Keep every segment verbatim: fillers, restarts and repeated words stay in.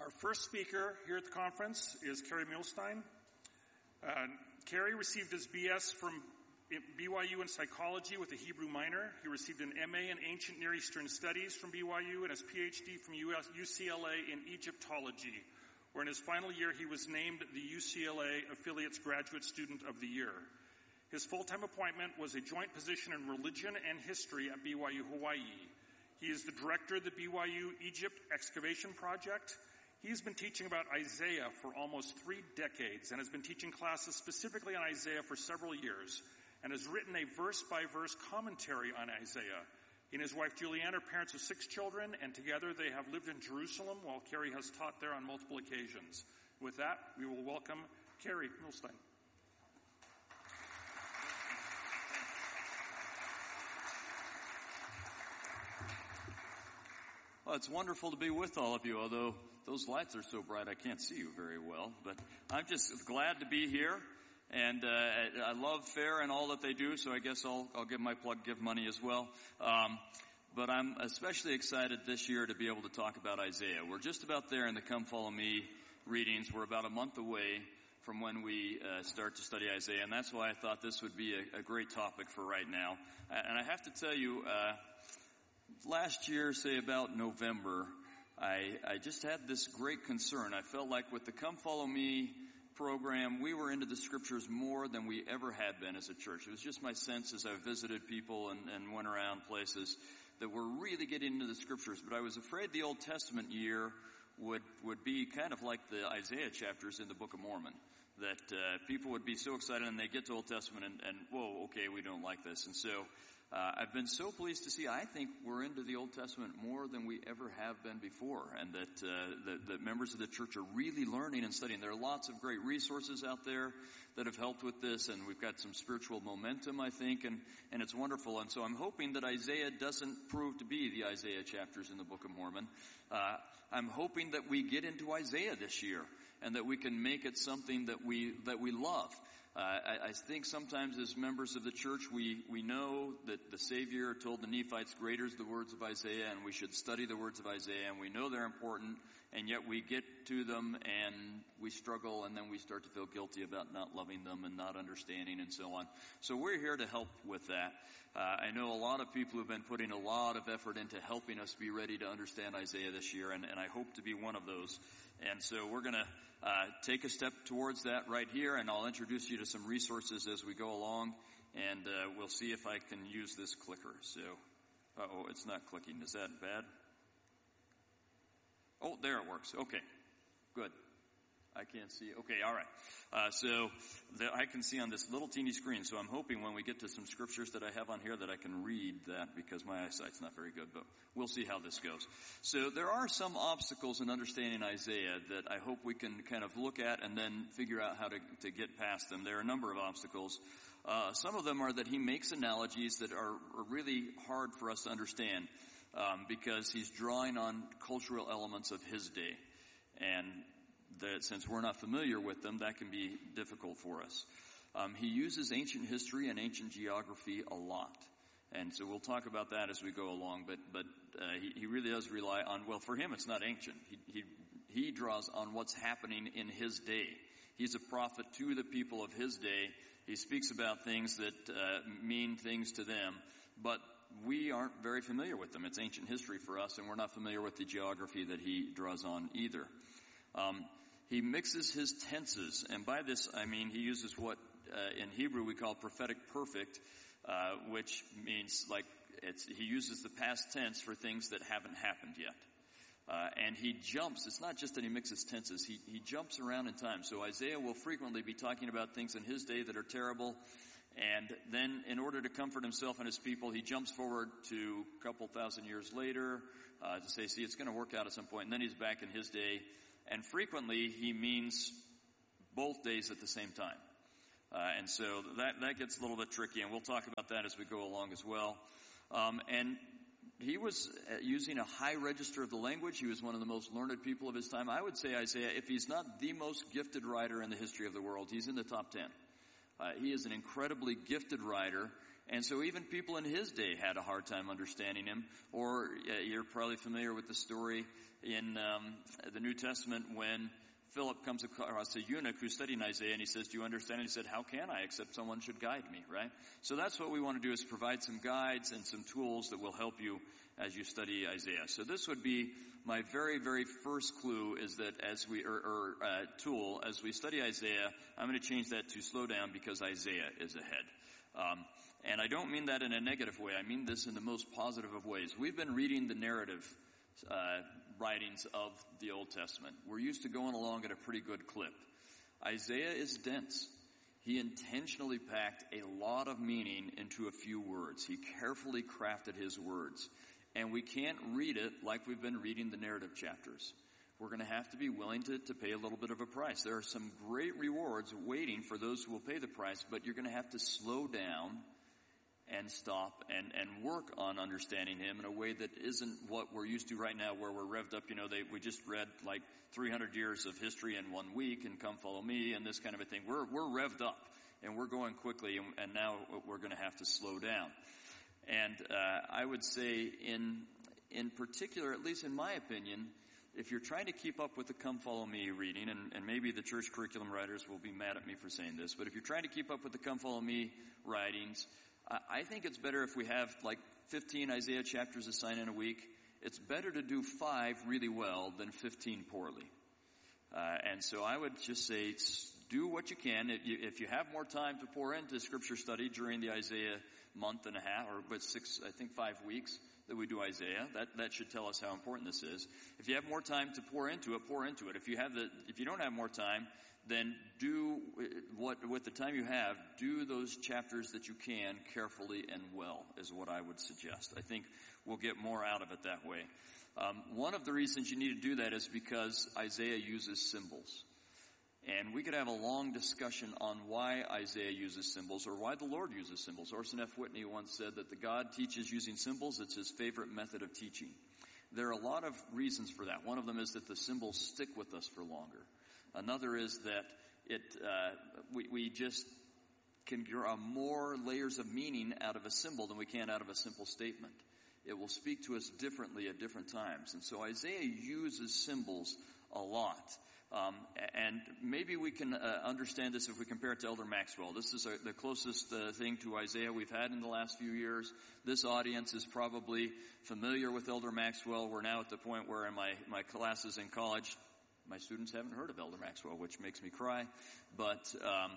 Our first speaker here at the conference is Kerry Muhlestein. Uh, Kerry received his B S from B Y U in psychology with a Hebrew minor. He received an M A in ancient Near Eastern studies from B Y U and his P H D from U C L A in Egyptology, where in his final year he was named the U C L A Affiliates Graduate Student of the Year. His full-time appointment was a joint position in religion and history at B Y U Hawaii. He is the director of the B Y U Egypt Excavation Project. He's been teaching about Isaiah for almost three decades and has been teaching classes specifically on Isaiah for several years and has written a verse-by-verse commentary on Isaiah. He and his wife Julianne are parents of six children, and together they have lived in Jerusalem while Kerry has taught there on multiple occasions. With that, we will welcome Kerry Muhlestein. Well, it's wonderful to be with all of you, although those lights are so bright I can't see you very well. But I'm just glad to be here, and uh, I love FAIR and all that they do, so I guess I'll, I'll give my plug, give money as well. Um, but I'm especially excited this year to be able to talk about Isaiah. We're just about there in the Come Follow Me readings. We're about a month away from when we uh, start to study Isaiah, and that's why I thought this would be a, a great topic for right now. And I have to tell you, uh, last year, say about November, I, I just had this great concern. I felt like with the Come Follow Me program, we were into the scriptures more than we ever had been as a church. It was just my sense as I visited people and, and went around places that we're really getting into the scriptures. But I was afraid the Old Testament year would, would be kind of like the Isaiah chapters in the Book of Mormon. That uh, people would be so excited and they get to Old Testament and, and whoa, okay, we don't like this. And so Uh, I've been so pleased to see, I think we're into the Old Testament more than we ever have been before, and that uh, the, the members of the church are really learning and studying. There are lots of great resources out there that have helped with this, and we've got some spiritual momentum, I think, and, and it's wonderful. And so I'm hoping that Isaiah doesn't prove to be the Isaiah chapters in the Book of Mormon. Uh, I'm hoping that we get into Isaiah this year, and that we can make it something that we that we love. Uh, I, I think sometimes as members of the church, we, we know that the Savior told the Nephites, greater is the words of Isaiah, and we should study the words of Isaiah, and we know they're important, and yet we get to them and we struggle, and then we start to feel guilty about not loving them and not understanding and so on. So we're here to help with that. Uh, I know a lot of people have been putting a lot of effort into helping us be ready to understand Isaiah this year, and, and I hope to be one of those. And so we're going to uh, take a step towards that right here, and I'll introduce you to some resources as we go along, and uh, we'll see if I can use this clicker. So, uh-oh, it's not clicking. Is that bad? Oh, there it works. Okay, good. I can't see. Okay, all right. Uh, so the, I can see on this little teeny screen, so I'm hoping when we get to some scriptures that I have on here that I can read that, because my eyesight's not very good, but we'll see how this goes. So there are some obstacles in understanding Isaiah that I hope we can kind of look at and then figure out how to, to get past them. There are a number of obstacles. Uh, some of them are that he makes analogies that are, are really hard for us to understand, um, because he's drawing on cultural elements of his day. And that since we're not familiar with them, that can be difficult for us. Um, he uses ancient history and ancient geography a lot. And so we'll talk about that as we go along, but, but, uh, he, he really does rely on, well, for him it's not ancient. He, he, he draws on what's happening in his day. He's a prophet to the people of his day. He speaks about things that, uh, mean things to them, but we aren't very familiar with them. It's ancient history for us, and we're not familiar with the geography that he draws on either. Um, he mixes his tenses, and by this I mean he uses what uh, in Hebrew we call prophetic perfect, uh, which means like it's, he uses the past tense for things that haven't happened yet. Uh, and he jumps. It's not just that he mixes tenses. He, he jumps around in time. So Isaiah will frequently be talking about things in his day that are terrible. And then in order to comfort himself and his people, he jumps forward to a couple thousand years later uh, to say, see, it's going to work out at some point. And then he's back in his day. And frequently he means both days at the same time. Uh, and so that, that gets a little bit tricky, and we'll talk about that as we go along as well. Um, and he was using a high register of the language. He was one of the most learned people of his time. I would say Isaiah, if he's not the most gifted writer in the history of the world, he's in the top ten. Uh, he is an incredibly gifted writer, And so even people in his day had a hard time understanding him. Or uh, you're probably familiar with the story in um, the New Testament when Philip comes across a eunuch who's studying Isaiah, and he says, do you understand? And he said, how can I, except someone should guide me, right? So that's what we want to do, is provide some guides and some tools that will help you as you study Isaiah. So this would be my very, very first clue, is that as we, or, or uh, tool, as we study Isaiah, I'm going to change that to slow down because Isaiah is ahead. Um, and I don't mean that in a negative way. I mean this in the most positive of ways. We've been reading the narrative uh writings of the Old Testament. We're used to going along at a pretty good clip. Isaiah is dense. He intentionally packed a lot of meaning into a few words. He carefully crafted his words. And we can't read it like we've been reading the narrative chapters. We're going to have to be willing to, to pay a little bit of a price. There are some great rewards waiting for those who will pay the price, but you're going to have to slow down and stop and, and work on understanding him in a way that isn't what we're used to right now, where we're revved up. You know, they, we just read like three hundred years of history in one week and Come Follow Me and this kind of a thing. We're, we're revved up and we're going quickly, and, and now we're going to have to slow down. And, uh, I would say in, in particular, at least in my opinion, if you're trying to keep up with the Come Follow Me reading, and, and maybe the church curriculum writers will be mad at me for saying this, but if you're trying to keep up with the Come Follow Me writings, I think it's better if we have like fifteen Isaiah chapters assigned in a week. It's better to do five really well than fifteen poorly. Uh, and so I would just say do what you can. If you, if you have more time to pour into scripture study during the Isaiah month and a half, or but six, I think five weeks that we do Isaiah, that, that should tell us how important this is. If you have more time to pour into it, pour into it. If you have the, if you don't have more time, then do what, with the time you have, do those chapters that you can carefully and well, is what I would suggest. I think we'll get more out of it that way. Um, one of the reasons you need to do that is because Isaiah uses symbols. And we could have a long discussion on why Isaiah uses symbols, or why the Lord uses symbols. Orson F. Whitney once said that the God teaches using symbols. It's his favorite method of teaching. There are a lot of reasons for that. One of them is that the symbols stick with us for longer. Another is that it uh, we, we just can draw more layers of meaning out of a symbol than we can out of a simple statement. It will speak to us differently at different times. And so Isaiah uses symbols a lot. Um, and maybe we can uh, understand this if we compare it to Elder Maxwell. This is a, the closest uh, thing to Isaiah we've had in the last few years. This audience is probably familiar with Elder Maxwell. We're now at the point where in my, my classes in college, my students haven't heard of Elder Maxwell, which makes me cry. But um,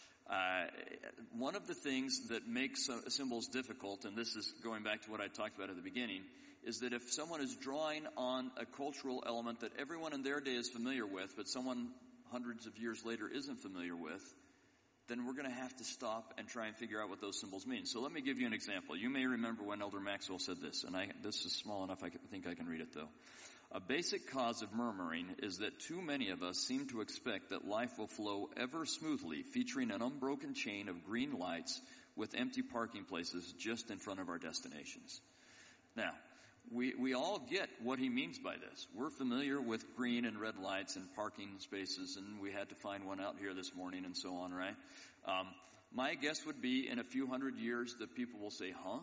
uh, one of the things that makes uh, symbols difficult, and this is going back to what I talked about at the beginning, is that if someone is drawing on a cultural element that everyone in their day is familiar with, but someone hundreds of years later isn't familiar with, then we're going to have to stop and try and figure out what those symbols mean. So let me give you an example. You may remember when Elder Maxwell said this, and I, this is small enough I think I can read it though. A basic cause of murmuring is that too many of us seem to expect that life will flow ever smoothly, featuring an unbroken chain of green lights with empty parking places just in front of our destinations. Now, we, we all get what he means by this. We're familiar with green and red lights and parking spaces, and we had to find one out here this morning and so on, right? Um, my guess would be in a few hundred years that people will say, huh?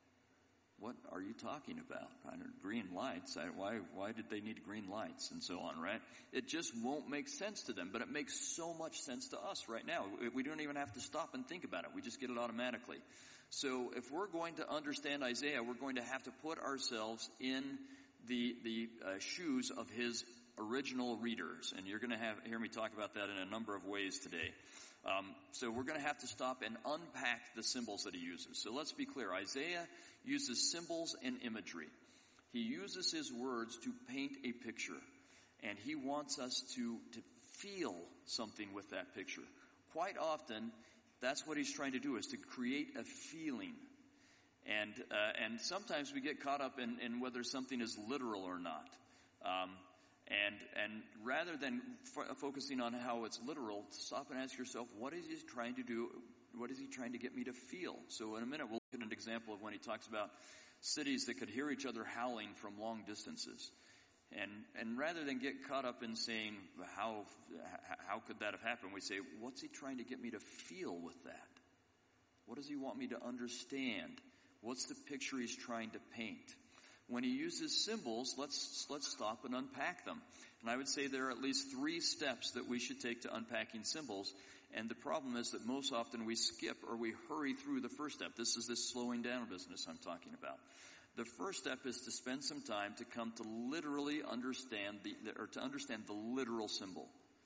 What are you talking about? I know, green lights. I, why, why did they need green lights and so on, right? It just won't make sense to them, but it makes so much sense to us right now. We, we don't even have to stop and think about it. We just get it automatically. So if we're going to understand Isaiah, we're going to have to put ourselves in the, the uh, shoes of his original readers. And you're going to have, hear me talk about that in a number of ways today. Um, so we're going to have to stop and unpack the symbols that he uses. So let's be clear. Isaiah uses symbols and imagery. He uses his words to paint a picture, and he wants us to, to feel something with that picture. Quite often, that's what he's trying to do, is to create a feeling. And uh, and sometimes we get caught up in, in whether something is literal or not. Um, and and rather than f- focusing on how it's literal, stop and ask yourself, what is he trying to do? What is he trying to get me to feel? So in a minute, we'll look at an example of when he talks about cities that could hear each other howling from long distances. And and rather than get caught up in saying, how how could that have happened? We say, what's he trying to get me to feel with that? What does he want me to understand? What's the picture he's trying to paint? When he uses symbols, let's let's stop and unpack them. And I would say there are at least three steps that we should take to unpacking symbols. And the problem is that most often we skip or we hurry through the first step. This is this slowing down business I'm talking about. The first step is to spend some time to come to literally understand the, or to understand the literal symbol.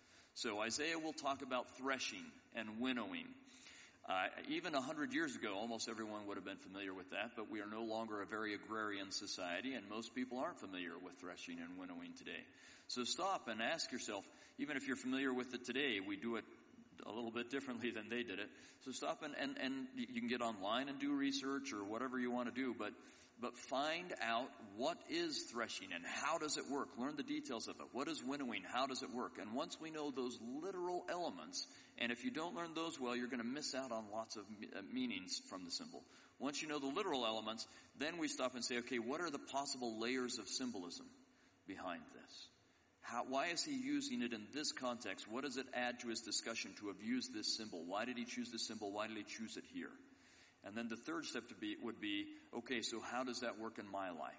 So Isaiah will talk about threshing and winnowing. Uh, even a hundred years ago, almost everyone would have been familiar with that, but we are no longer a very agrarian society, and most people aren't familiar with threshing and winnowing today. So stop and ask yourself, even if you're familiar with it today, we do it a little bit differently than they did it. So stop and, and, and you can get online and do research or whatever you want to do, but but find out what is threshing and how does it work. Learn the details of it. What is winnowing? How does it work? And once we know those literal elements, and if you don't learn those well, you're going to miss out on lots of meanings from the symbol. Once you know the literal elements, then we stop and say, okay, what are the possible layers of symbolism behind this? How, why is he using it in this context? What does it add to his discussion to have used this symbol? Why did he choose this symbol? Why did he choose it here? And then the third step to be would be, okay, so how does that work in my life?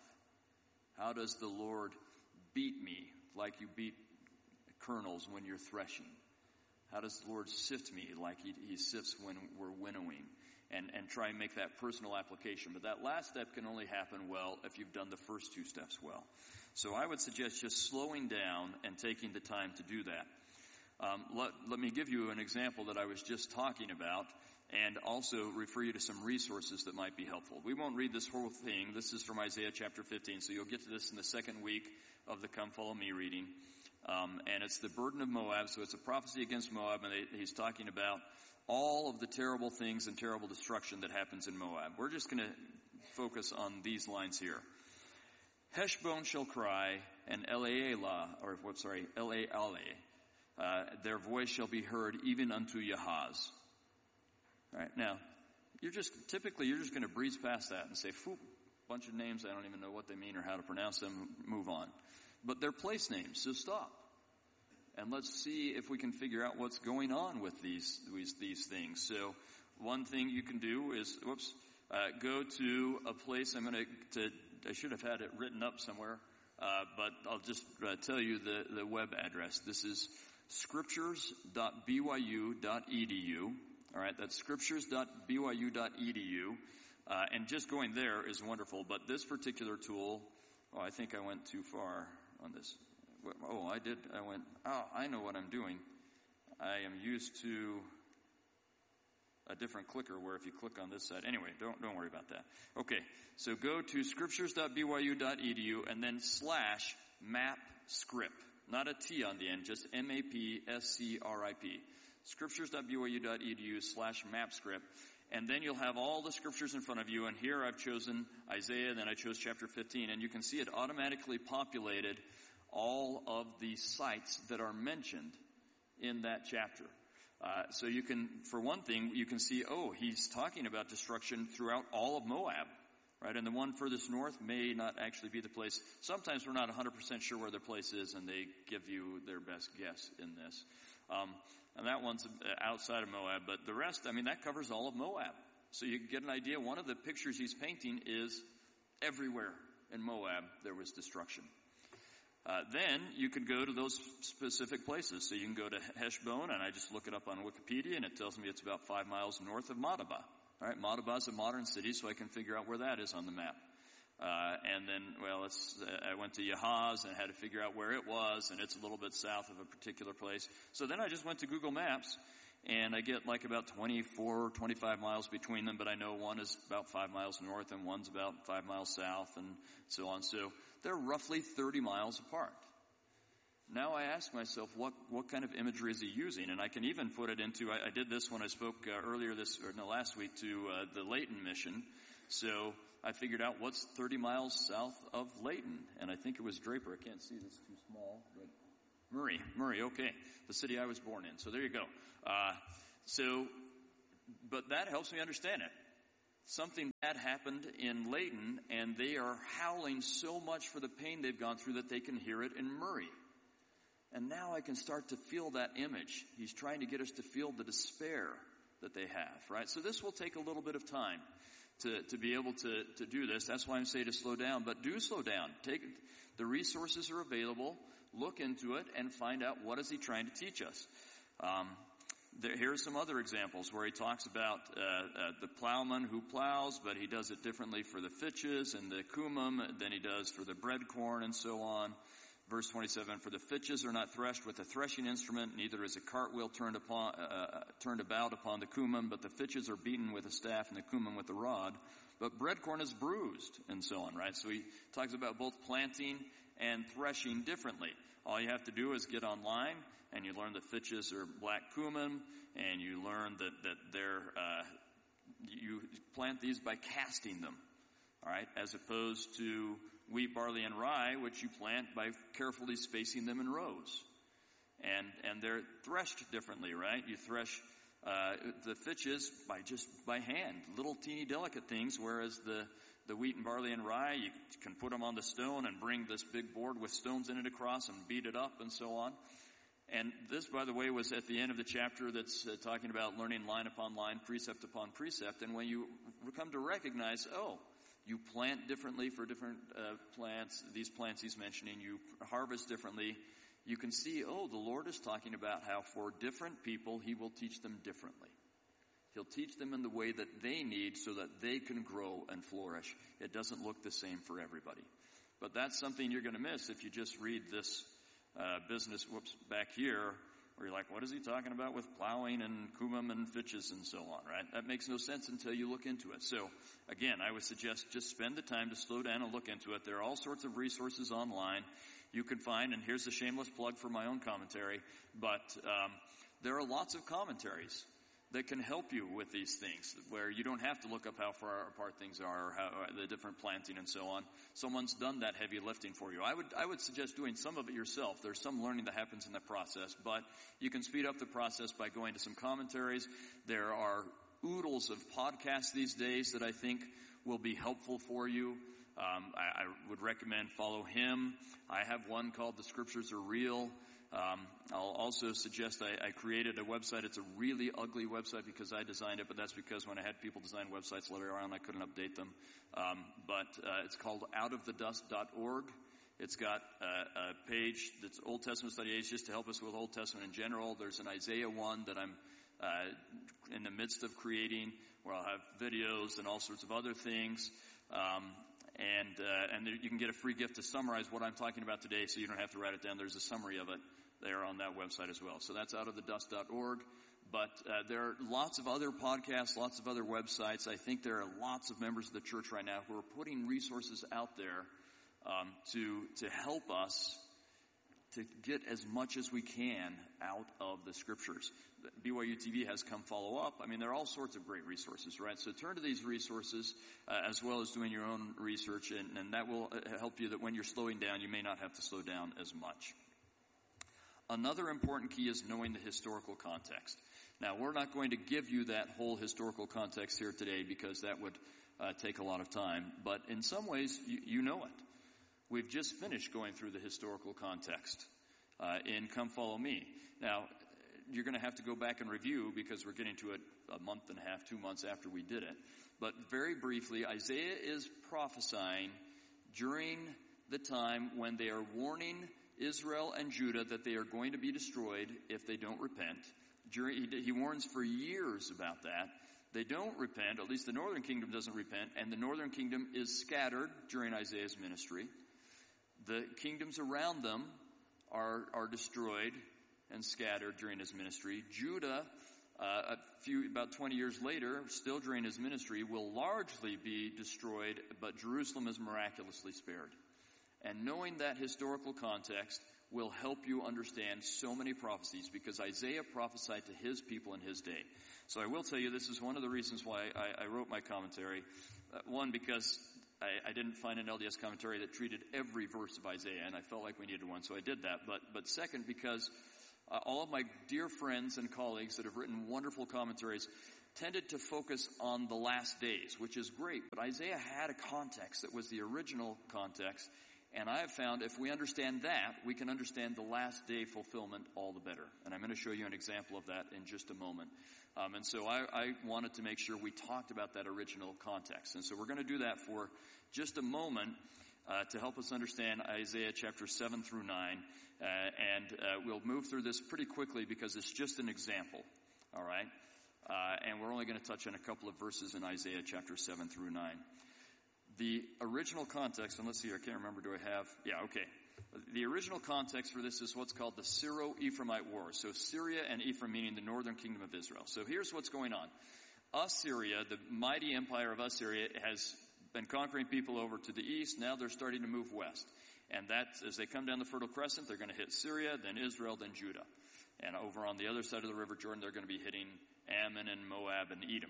How does the Lord beat me like you beat kernels when you're threshing? How does the Lord sift me like he, he sifts when we're winnowing? And, and try and make that personal application. But that last step can only happen well if you've done the first two steps well. So I would suggest just slowing down and taking the time to do that. Um, let, let me give you an example that I was just talking about, and also refer you to some resources that might be helpful. We won't read this whole thing. This is from Isaiah chapter fifteen, so you'll get to this in the second week of the Come Follow Me reading. Um, and it's the burden of Moab, so it's a prophecy against Moab, and they, he's talking about all of the terrible things and terrible destruction that happens in Moab. We're just going to focus on these lines here. Heshbon shall cry, and Elealeh, or whoops, sorry, Elealeh, uh, their voice shall be heard even unto Yahaz. All right, now, you're just, typically you're just going to breeze past that and say, phew, bunch of names, I don't even know what they mean or how to pronounce them, move on. But they're place names, so stop. And let's see if we can figure out what's going on with these, these, these things. So one thing you can do is, whoops, uh, go to a place, I'm going to, to, I should have had it written up somewhere, uh, but I'll just uh, tell you the, the web address. This is scriptures dot b y u dot e d u. All right, that's scriptures dot b y u dot e d u. Uh, and just going there is wonderful, but this particular tool, oh, I think I went too far on this. Oh, I did. I went, oh, I know what I'm doing. I am used to a different clicker where if you click on this side. Anyway, don't don't worry about that. Okay, so go to scriptures dot b y u dot e d u and then slash map script. Not a T on the end, just M A P S C R I P. scriptures dot b y u dot e d u slash map script. And then you'll have all the scriptures in front of you. And here I've chosen Isaiah, then I chose chapter fifteen. And you can see it automatically populated all of the sites that are mentioned in that chapter. Uh, so you can, for one thing, you can see, oh, he's talking about destruction throughout all of Moab, right? And the one furthest north may not actually be the place. Sometimes we're not one hundred percent sure where their place is, and they give you their best guess in this. Um, and that one's outside of Moab, but the rest, I mean, that covers all of Moab. So you can get an idea. One of the pictures he's painting is everywhere in Moab there was destruction. Uh, then you could go to those specific places. So you can go to Heshbon, and I just look it up on Wikipedia, and it tells me it's about five miles north of Madaba. All right, Madaba is a modern city, so I can figure out where that is on the map. Uh, and then, well, it's, uh, I went to Yahaz and had to figure out where it was, and it's a little bit south of a particular place. So then I just went to Google Maps, and I get like about twenty-four, twenty-five miles between them, but I know one is about five miles north and one's about five miles south and so on. So they're roughly thirty miles apart. Now I ask myself, what, what kind of imagery is he using? And I can even put it into, I, I did this when I spoke uh, earlier this, or no, last week to uh, the Layton mission. So I figured out what's thirty miles south of Layton. And I think it was Draper. I can't see this, too small, but Murray, Murray, okay. The city I was born in. So there you go. Uh, so, but that helps me understand it. Something bad happened in Layton, and they are howling so much for the pain they've gone through that they can hear it in Murray. And now I can start to feel that image. He's trying to get us to feel the despair that they have, right? So this will take a little bit of time to, to be able to, to do this. That's why I'm saying to slow down, but do slow down. Take, the resources are available. Look into it and find out what is he trying to teach us. Um, there, here are some other examples where he talks about uh, uh, the plowman who plows, but he does it differently for the fitches and the cumum than he does for the bread corn and so on. Verse twenty-seven, for the fitches are not threshed with a threshing instrument, neither is a cartwheel turned upon, uh, turned about upon the cumum, but the fitches are beaten with a staff and the cumum with a rod. But bread corn is bruised, and so on, right? So he talks about both planting and threshing differently. All you have to do is get online, and you learn that fitches are black cumum, and you learn that, that they're, uh, you plant these by casting them, all right, as opposed to wheat, barley, and rye, which you plant by carefully spacing them in rows. And, and they're threshed differently, right? You thresh, uh, the fitches by just by hand, little teeny delicate things, whereas the, the wheat and barley and rye, you can put them on the stone and bring this big board with stones in it across and beat it up and so on. And this, by the way, was at the end of the chapter that's uh, talking about learning line upon line, precept upon precept. And when you come to recognize, oh, you plant differently for different uh, plants, these plants he's mentioning, you harvest differently, you can see, oh, the Lord is talking about how for different people he will teach them differently. He'll teach them in the way that they need so that they can grow and flourish. It doesn't look the same for everybody. But that's something you're going to miss if you just read this uh, business, whoops, back here, where you're like, what is he talking about with plowing and cumum and fitches and so on, right? That makes no sense until you look into it. So, again, I would suggest just spend the time to slow down and look into it. There are all sorts of resources online you can find, and here's a shameless plug for my own commentary, but um, there are lots of commentaries that can help you with these things, where you don't have to look up how far apart things are, or how or the different planting and so on. Someone's done that heavy lifting for you. I would I would suggest doing some of it yourself. There's some learning that happens in the process, but you can speed up the process by going to some commentaries. There are oodles of podcasts these days that I think will be helpful for you. Um, I, I would recommend Follow Him. I have one called The Scriptures Are Real. Um, I'll also suggest I, I created a website. It's a really ugly website because I designed it, but that's because when I had people design websites later on, I couldn't update them. Um, but uh, it's called out of the dust dot org. It's got a, a page that's Old Testament study aids just to help us with Old Testament in general. There's an Isaiah one that I'm uh, in the midst of creating, where I'll have videos and all sorts of other things. Um, and uh, and there, you can get a free gift to summarize what I'm talking about today, so you don't have to write it down. There's a summary of it there on that website as well. So that's out of the dust dot org. But uh, there are lots of other podcasts, lots of other websites. I think there are lots of members of the church right now who are putting resources out there um, to to help us to get as much as we can out of the Scriptures. B Y U T V has Come Follow Up. I mean, there are all sorts of great resources, right? So turn to these resources uh, as well as doing your own research, and, and that will help you that when you're slowing down, you may not have to slow down as much. Another important key is knowing the historical context. Now, we're not going to give you that whole historical context here today because that would uh, take a lot of time, but in some ways, you, you know it. We've just finished going through the historical context uh, in Come Follow Me. Now, you're going to have to go back and review because we're getting to it a month and a half, two months after we did it. But very briefly, Isaiah is prophesying during the time when they are warning Israel and Judah that they are going to be destroyed if they don't repent. During, he, he warns for years about that. They don't repent, at least the northern kingdom doesn't repent, and the northern kingdom is scattered during Isaiah's ministry. The kingdoms around them are, are destroyed and scattered during his ministry. Judah, uh, a few, about twenty years later, still during his ministry, will largely be destroyed, but Jerusalem is miraculously spared. And knowing that historical context will help you understand so many prophecies because Isaiah prophesied to his people in his day. So I will tell you this is one of the reasons why I, I wrote my commentary. Uh, one, because I, I didn't find an L D S commentary that treated every verse of Isaiah, and I felt like we needed one, so I did that. But, but second, because uh, all of my dear friends and colleagues that have written wonderful commentaries tended to focus on the last days, which is great. But Isaiah had a context that was the original context, And I have found if we understand that, we can understand the last day fulfillment all the better. And I'm going to show you an example of that in just a moment. Um, and so I, I wanted to make sure we talked about that original context. And so we're going to do that for just a moment uh, to help us understand Isaiah chapter seven through nine. Uh, and uh, we'll move through this pretty quickly because it's just an example. All right? Uh, and we're only going to touch on a couple of verses in Isaiah chapter seven through nine. The original context, and let's see, I can't remember, do I have, yeah, okay. The original context for this is what's called the Syro-Ephraimite War. So Syria and Ephraim meaning the northern kingdom of Israel. So here's what's going on. Assyria, the mighty empire of Assyria, has been conquering people over to the east. Now they're starting to move west. And that's, as they come down the Fertile Crescent, they're going to hit Syria, then Israel, then Judah. And over on the other side of the River Jordan, they're going to be hitting Ammon and Moab and Edom.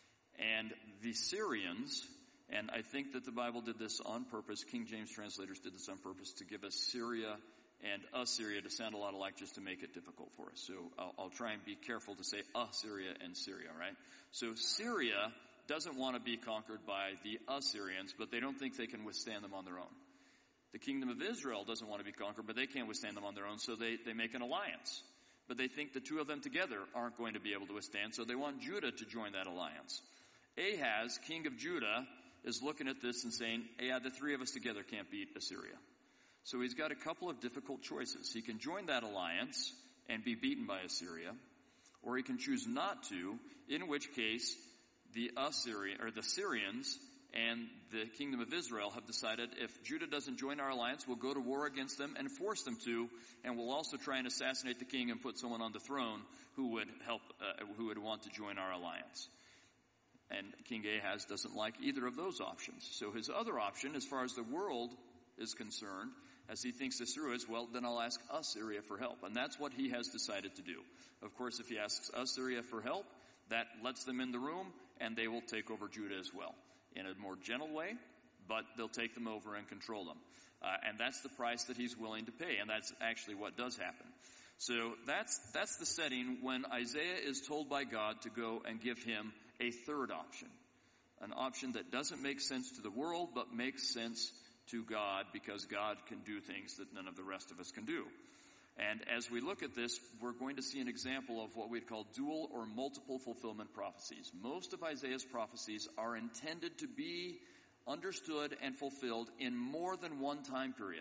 And the Syrians... And I think that the Bible did this on purpose. King James translators did this on purpose to give us Syria and Assyria to sound a lot alike just to make it difficult for us. So I'll, I'll try and be careful to say Assyria and Syria, right? So Syria doesn't want to be conquered by the Assyrians, but they don't think they can withstand them on their own. The kingdom of Israel doesn't want to be conquered, but they can't withstand them on their own, so they, they make an alliance. But they think the two of them together aren't going to be able to withstand, so they want Judah to join that alliance. Ahaz, king of Judah, is looking at this and saying, yeah, the three of us together can't beat Assyria. So he's got a couple of difficult choices. He can join that alliance and be beaten by Assyria, or he can choose not to, in which case the Assyrian or the Syrians and the kingdom of Israel have decided if Judah doesn't join our alliance, we'll go to war against them and force them to, and we'll also try and assassinate the king and put someone on the throne who would help, uh, who would want to join our alliance. And King Ahaz doesn't like either of those options. So his other option, as far as the world is concerned, as he thinks this through, is, well, then I'll ask Assyria for help. And that's what he has decided to do. Of course, if he asks Assyria for help, that lets them in the room, and they will take over Judah as well. In a more gentle way, but they'll take them over and control them. Uh, and that's the price that he's willing to pay, and that's actually what does happen. So that's that's the setting when Isaiah is told by God to go and give him a third option, an option that doesn't make sense to the world, but makes sense to God because God can do things that none of the rest of us can do. And as we look at this, we're going to see an example of what we'd call dual or multiple fulfillment prophecies. Most of Isaiah's prophecies are intended to be understood and fulfilled in more than one time period.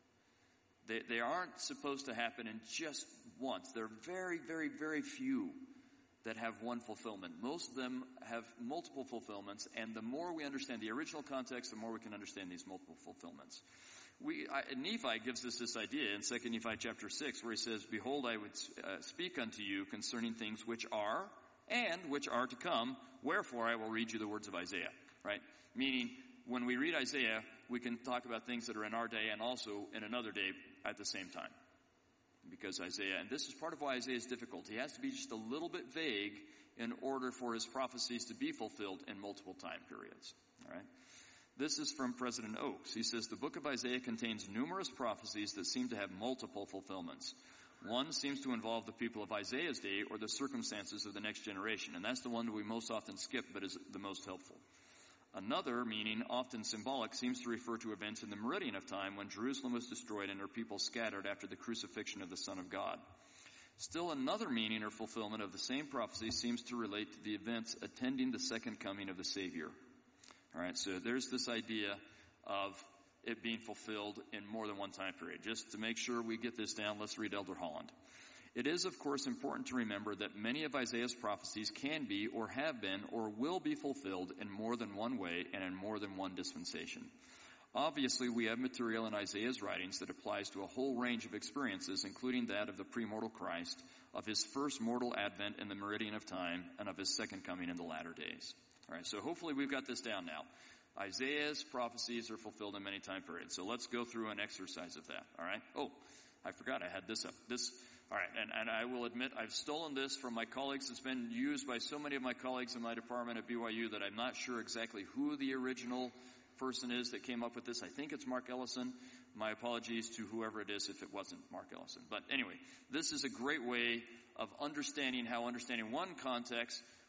They, they aren't supposed to happen in just once. There are very, very, very few that have one fulfillment. Most of them have multiple fulfillments, and the more we understand the original context, the more we can understand these multiple fulfillments. We, I, Nephi gives us this idea in Second Nephi chapter six, where he says, "Behold, I would uh, speak unto you concerning things which are and which are to come. Wherefore I will read you the words of Isaiah." Right? Meaning, when we read Isaiah, we can talk about things that are in our day and also in another day at the same time. Because Isaiah, and this is part of why Isaiah is difficult, he has to be just a little bit vague in order for his prophecies to be fulfilled in multiple time periods. All right? This is from President Oaks. He says, "The book of Isaiah contains numerous prophecies that seem to have multiple fulfillments. One seems to involve the people of Isaiah's day or the circumstances of the next generation, and that's the one that we most often skip but is the most helpful. Another, meaning often symbolic, seems to refer to events in the meridian of time when Jerusalem was destroyed and her people scattered after the crucifixion of the Son of God. Still another meaning or fulfillment of the same prophecy seems to relate to the events attending the second coming of the Savior." All right, so there's this idea of it being fulfilled in more than one time period. Just to make sure we get this down, let's read Elder Holland. "It is, of course, important to remember that many of Isaiah's prophecies can be or have been or will be fulfilled in more than one way and in more than one dispensation. Obviously, we have material in Isaiah's writings that applies to a whole range of experiences, including that of the premortal Christ, of his first mortal advent in the meridian of time, and of his second coming in the latter days." All right, so hopefully we've got this down now. Isaiah's prophecies are fulfilled in many time periods. So let's go through an exercise of that, all right? Oh, I forgot I had this up. This, all right, and, and I will admit I've stolen this from my colleagues. It's been used by so many of my colleagues in my department at B Y U that I'm not sure exactly who the original person is that came up with this. I think it's Mark Ellison. My apologies to whoever it is if it wasn't Mark Ellison. But anyway, this is a great way of understanding how understanding one context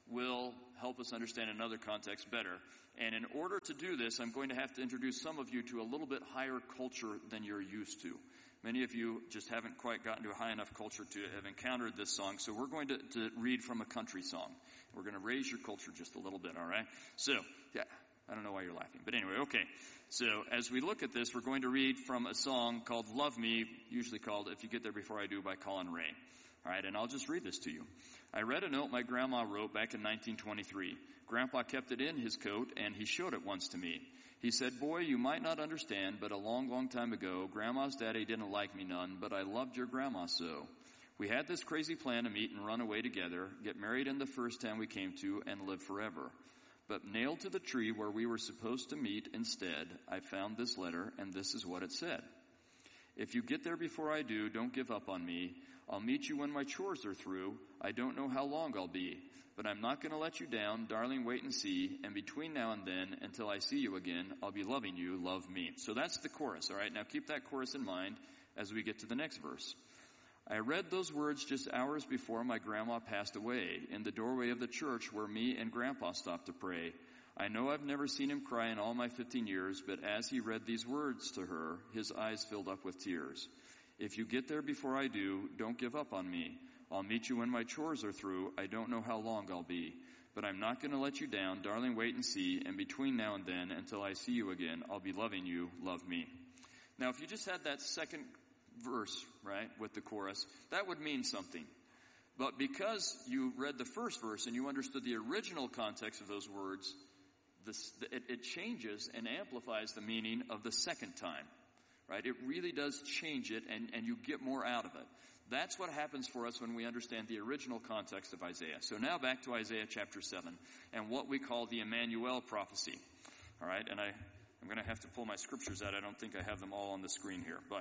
will help us understand another context better. And in order to do this, I'm going to have to introduce some of you to a little bit higher culture than you're used to. Many of you just haven't quite gotten to a high enough culture to have encountered this song. So we're going to, to read from a country song. We're going to raise your culture just a little bit, all right? So, yeah, I don't know why you're laughing. But anyway, okay. So as we look at this, we're going to read from a song called Love Me, usually called If You Get There Before I Do by Colin Ray. All right, and I'll just read this to you. I read a note my grandma wrote back in nineteen twenty-three. Grandpa kept it in his coat, and he showed it once to me. He said, boy, you might not understand, but a long, long time ago, Grandma's daddy didn't like me none, but I loved your grandma so. We had this crazy plan to meet and run away together, get married in the first town we came to, and live forever. But nailed to the tree where we were supposed to meet instead, I found this letter, and this is what it said. If you get there before I do, don't give up on me. I'll meet you when my chores are through. I don't know how long I'll be, but I'm not going to let you down. Darling, wait and see. And between now and then, until I see you again, I'll be loving you. Love me. So that's the chorus, all right? Now keep that chorus in mind as we get to the next verse. I read those words just hours before my grandma passed away in the doorway of the church where me and Grandpa stopped to pray. I know I've never seen him cry in all my fifteen years, but as he read these words to her, his eyes filled up with tears. If you get there before I do, don't give up on me. I'll meet you when my chores are through. I don't know how long I'll be, but I'm not going to let you down. Darling, wait and see. And between now and then, until I see you again, I'll be loving you. Love me. Now, if you just had that second verse, right, with the chorus, that would mean something. But because you read the first verse and you understood the original context of those words, this, it, it changes and amplifies the meaning of the second time, right? It really does change it, and, and you get more out of it. That's what happens for us when we understand the original context of Isaiah. So now back to Isaiah chapter seven and what we call the Emmanuel prophecy. All right, and I, I'm going to have to pull my scriptures out. I don't think I have them all on the screen here, but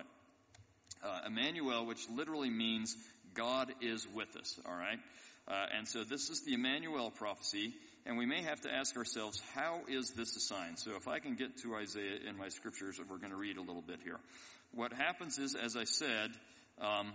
Uh, Emmanuel, which literally means God is with us, all right? Uh, and so this is the Emmanuel prophecy, and we may have to ask ourselves, how is this a sign? So if I can get to Isaiah in my scriptures, we're going to read a little bit here. What happens is, as I said, um,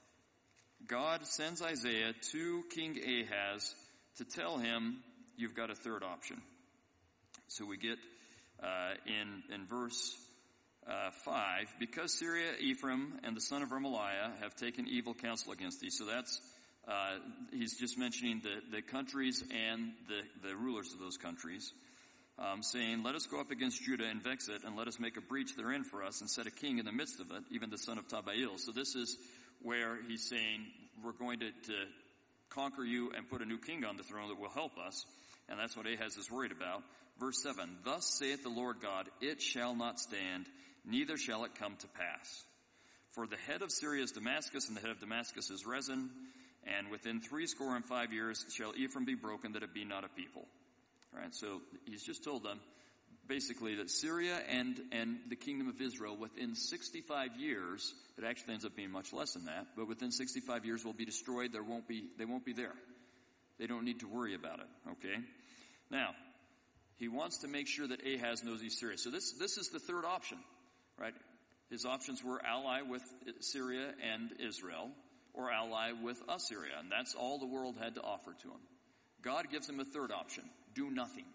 God sends Isaiah to King Ahaz to tell him, you've got a third option. So we get uh, in, in verse Uh, five, because Syria, Ephraim, and the son of Remaliah have taken evil counsel against thee. So that's, uh, he's just mentioning the, the countries and the, the rulers of those countries, um, saying, let us go up against Judah and vex it, and let us make a breach therein for us, and set a king in the midst of it, even the son of Tabail. So this is where he's saying, we're going to, to conquer you and put a new king on the throne that will help us. And that's what Ahaz is worried about. Verse seven, thus saith the Lord God, it shall not stand, neither shall it come to pass. For the head of Syria is Damascus, and the head of Damascus is Rezin, and within three score and five years shall Ephraim be broken, that it be not a people. All right, so he's just told them, basically, that Syria and, and the kingdom of Israel, within sixty-five years, it actually ends up being much less than that, but within sixty-five years will be destroyed. There won't be, they won't be there. They don't need to worry about it, okay? Now, he wants to make sure that Ahaz knows he's serious. So this, this is the third option, right? His options were ally with Syria and Israel, or ally with Assyria, and that's all the world had to offer to him. God gives him a third option. Do nothing.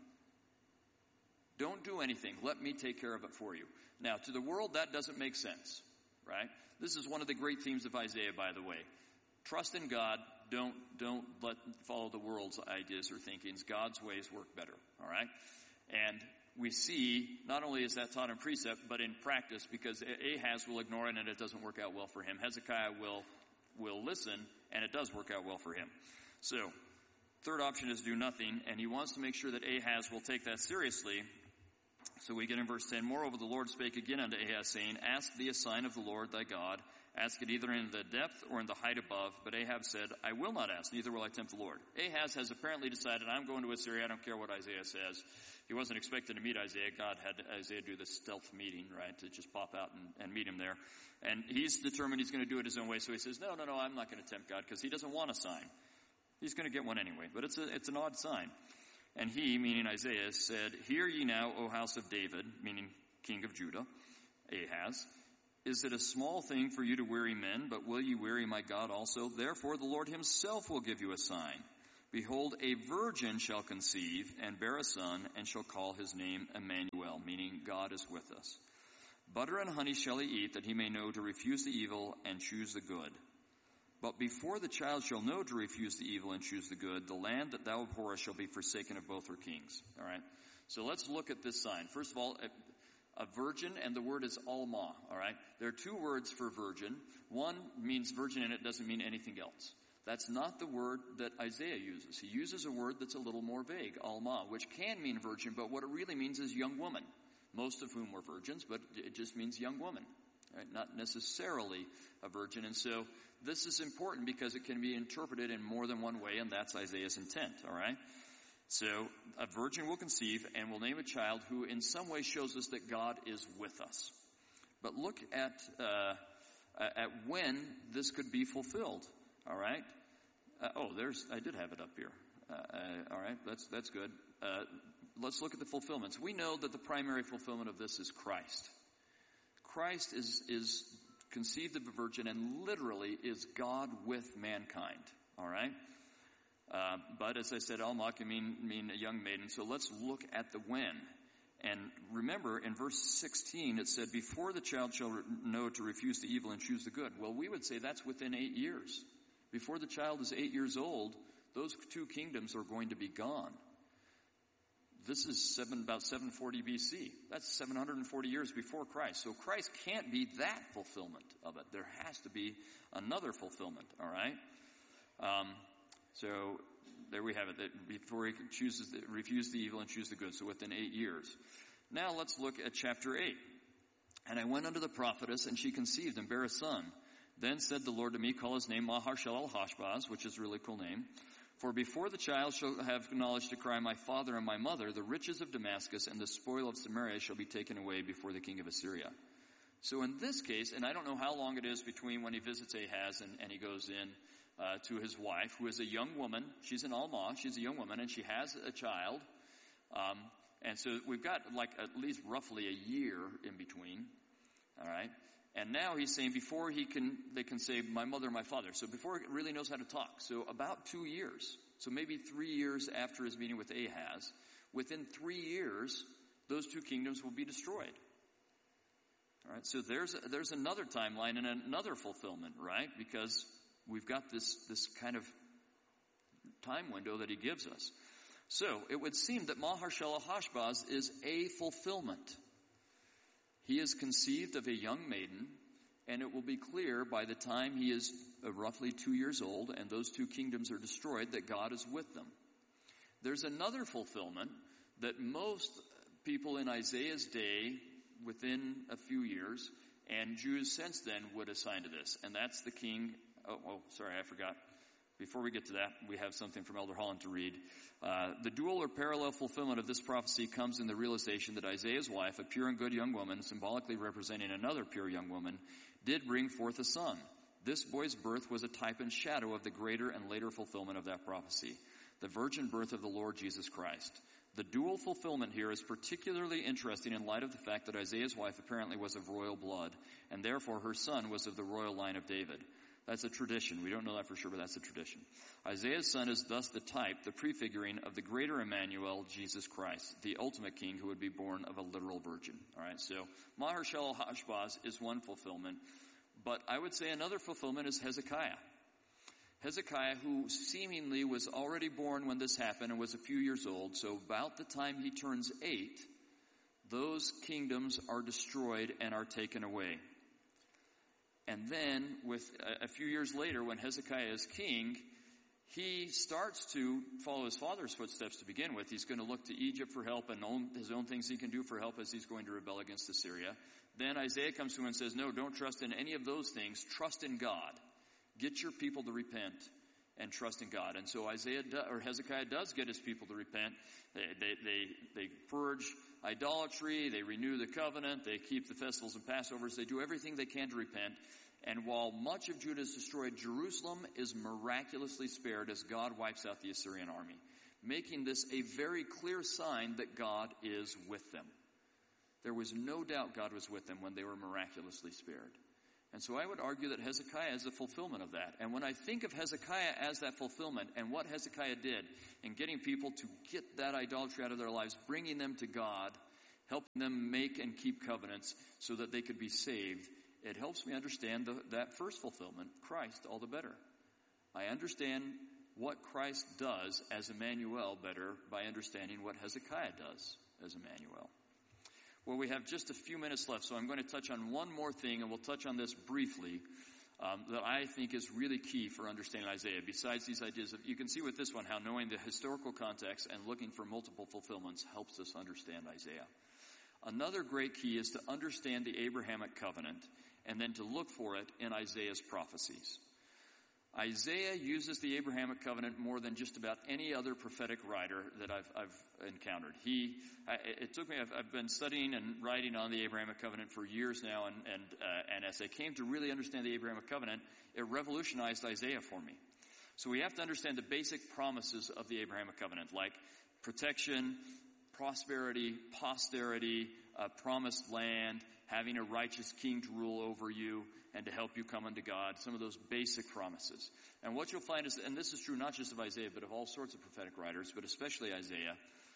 Don't do anything. Let me take care of it for you. Now, to the world, that doesn't make sense, right? This is one of the great themes of Isaiah, by the way. Trust in God. Don't, don't let, follow the world's ideas or thinkings. God's ways work better, all right? And we see, not only is that taught in precept, but in practice, because Ahaz will ignore it and it doesn't work out well for him. Hezekiah will, will listen, and it does work out well for him. So, third option is do nothing, and he wants to make sure that Ahaz will take that seriously. So we get in verse ten, moreover the Lord spake again unto Ahaz, saying, ask thee a sign of the Lord thy God. Ask it either in the depth or in the height above. But Ahab said, I will not ask, neither will I tempt the Lord. Ahaz has apparently decided, I'm going to Assyria. I don't care what Isaiah says. He wasn't expected to meet Isaiah. God had Isaiah do this stealth meeting, right, to just pop out and, and meet him there. And he's determined he's going to do it his own way. So he says, no, no, no, I'm not going to tempt God, because he doesn't want a sign. He's going to get one anyway. But it's a, it's an odd sign. And he, meaning Isaiah, said, hear ye now, O house of David, meaning king of Judah, Ahaz. Is it a small thing for you to weary men, but will ye weary my God also? Therefore the Lord himself will give you a sign. Behold, a virgin shall conceive and bear a son, and shall call his name Emmanuel, meaning God is with us. Butter and honey shall he eat, that he may know to refuse the evil and choose the good. But before the child shall know to refuse the evil and choose the good, the land that thou abhorrest shall be forsaken of both her kings. All right? So let's look at this sign. First of all, a, a virgin, and the word is alma. All right? There are two words for virgin. One means virgin, and it doesn't mean anything else. That's not the word that Isaiah uses. He uses a word that's a little more vague, alma, which can mean virgin, but what it really means is young woman, most of whom were virgins, but it just means young woman, right? Not necessarily a virgin. And so this is important because it can be interpreted in more than one way, and that's Isaiah's intent, all right? So a virgin will conceive and will name a child who in some way shows us that God is with us. But look at, uh, at when this could be fulfilled, all right? Uh, oh, there's, I did have it up here. Uh, uh, all right, that's, that's good. Uh, let's look at the fulfillments. We know that the primary fulfillment of this is Christ. Christ is, is conceived of a virgin and literally is God with mankind. All right? Uh, but as I said, Alma can mean, mean a young maiden. So let's look at the when. And remember, in verse sixteen, it said, before the child shall know to refuse the evil and choose the good. Well, we would say that's within eight years. Before the child is eight years old, those two kingdoms are going to be gone. This is seven, about seven forty B C. That's seven hundred forty years before Christ. So Christ can't be that fulfillment of it. There has to be another fulfillment, all right? Um, so there we have it. That before he chooses, the, refuse the evil and choose the good. So within eight years. Now let's look at chapter eight. And I went unto the prophetess, and she conceived and bare a son. Then said the Lord to me, call his name Maher-shalal-Hashbaz, which is a really cool name. For before the child shall have knowledge to cry, my father and my mother, the riches of Damascus and the spoil of Samaria shall be taken away before the king of Assyria. So in this case, and I don't know how long it is between when he visits Ahaz and, and he goes in uh, to his wife, who is a young woman. She's an Alma. She's a young woman, and she has a child. Um, and so we've got like at least roughly a year in between. All right. And now he's saying before he can, they can say, my mother, my father. So before he really knows how to talk. So about two years. So maybe three years after his meeting with Ahaz. Within three years, those two kingdoms will be destroyed. All right. So there's, there's another timeline and another fulfillment, right? Because we've got this, this kind of time window that he gives us. So it would seem that Maher-shalal-Hashbaz is a fulfillment. He is conceived of a young maiden, and it will be clear by the time he is uh, roughly two years old and those two kingdoms are destroyed that God is with them. There's another fulfillment that most people in Isaiah's day, within a few years, and Jews since then would assign to this, and that's the king. Oh, oh sorry, I forgot. Before we get to that, we have something from Elder Holland to read. Uh, the dual or parallel fulfillment of this prophecy comes in the realization that Isaiah's wife, a pure and good young woman, symbolically representing another pure young woman, did bring forth a son. This boy's birth was a type and shadow of the greater and later fulfillment of that prophecy, the virgin birth of the Lord Jesus Christ. The dual fulfillment here is particularly interesting in light of the fact that Isaiah's wife apparently was of royal blood, and therefore her son was of the royal line of David. That's a tradition. We don't know that for sure, but that's a tradition. Isaiah's son is thus the type, the prefiguring of the greater Emmanuel, Jesus Christ, the ultimate king who would be born of a literal virgin. All right, so Maher-shalal-Hashbaz is one fulfillment, but I would say another fulfillment is Hezekiah. Hezekiah, who seemingly was already born when this happened and was a few years old, so about the time he turns eight, those kingdoms are destroyed and are taken away. And then, with a few years later, when Hezekiah is king, he starts to follow his father's footsteps to begin with. He's going to look to Egypt for help and own, his own things he can do for help as he's going to rebel against Assyria. Then Isaiah comes to him and says, no, don't trust in any of those things. Trust in God. Get your people to repent and trust in God. And so Isaiah do, or Hezekiah does get his people to repent. They, they, they, they purge idolatry. They renew the covenant. They keep the festivals and Passovers. They do everything they can to repent. And while much of Judah is destroyed, Jerusalem is miraculously spared as God wipes out the Assyrian army, making this a very clear sign that God is with them. There was no doubt God was with them when they were miraculously spared. And so I would argue that Hezekiah is a fulfillment of that. And when I think of Hezekiah as that fulfillment and what Hezekiah did in getting people to get that idolatry out of their lives, bringing them to God, helping them make and keep covenants so that they could be saved, it helps me understand the, that first fulfillment, Christ, all the better. I understand what Christ does as Emmanuel better by understanding what Hezekiah does as Emmanuel. Well, we have just a few minutes left, so I'm going to touch on one more thing, and we'll touch on this briefly, um, that I think is really key for understanding Isaiah. Besides these ideas, of, you can see with this one how knowing the historical context and looking for multiple fulfillments helps us understand Isaiah. Another great key is to understand the Abrahamic covenant and then to look for it in Isaiah's prophecies. Isaiah uses the Abrahamic covenant more than just about any other prophetic writer that I've, I've encountered. He, I, it took me, I've, I've been studying and writing on the Abrahamic covenant for years now, and, and, uh, and as I came to really understand the Abrahamic covenant, it revolutionized Isaiah for me. So we have to understand the basic promises of the Abrahamic covenant, like protection, prosperity, posterity, uh, promised land, having a righteous king to rule over you and to help you come unto God, some of those basic promises. And what you'll find is, and this is true not just of Isaiah, but of all sorts of prophetic writers, but especially Isaiah,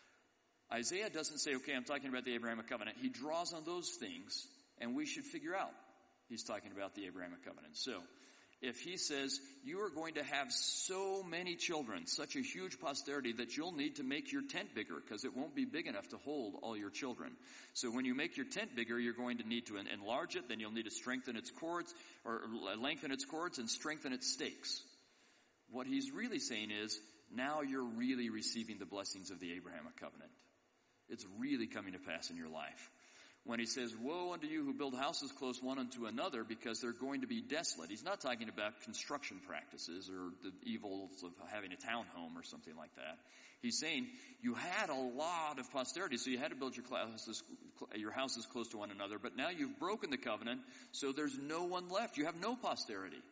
Isaiah doesn't say, okay, I'm talking about the Abrahamic covenant. He draws on those things, and we should figure out he's talking about the Abrahamic covenant. So, if he says, you are going to have so many children, such a huge posterity that you'll need to make your tent bigger because it won't be big enough to hold all your children. So when you make your tent bigger, you're going to need to enlarge it, then you'll need to strengthen its cords, or lengthen its cords and strengthen its stakes. What he's really saying is, now you're really receiving the blessings of the Abrahamic covenant. It's really coming to pass in your life. When he says, woe unto you who build houses close one unto another because they're going to be desolate. He's not talking about construction practices or the evils of having a townhome or something like that. He's saying you had a lot of posterity, so you had to build your houses, your houses close to one another, but now you've broken the covenant, so there's no one left. You have no posterity.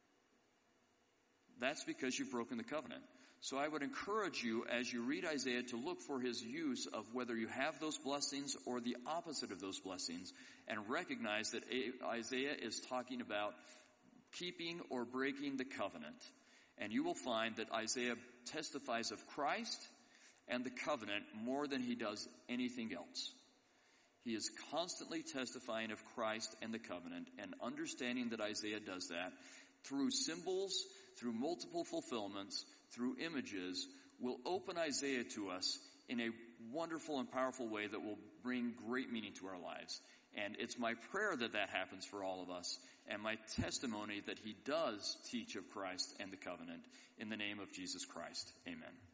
That's because you've broken the covenant. So I would encourage you, as you read Isaiah, to look for his use of whether you have those blessings or the opposite of those blessings, and recognize that Isaiah is talking about keeping or breaking the covenant. And you will find that Isaiah testifies of Christ and the covenant more than he does anything else. He is constantly testifying of Christ and the covenant, and understanding that Isaiah does that through symbols, through multiple fulfillments, through images, will open Isaiah to us in a wonderful and powerful way that will bring great meaning to our lives. And it's my prayer that that happens for all of us, and my testimony that he does teach of Christ and the covenant, in the name of Jesus Christ. Amen.